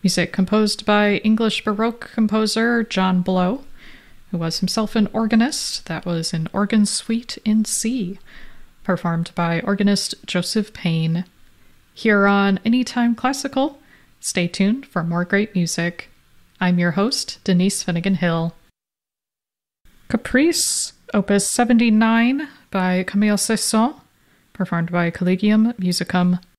Music composed by English Baroque composer John Blow, who was himself an organist. That was an organ suite in C, performed by organist Joseph Payne. Here on Anytime Classical, stay tuned for more great music. I'm your host, Denise Finnegan Hill. Caprice, Opus 79 by Camille Saint-Saëns, performed by Collegium Musicum.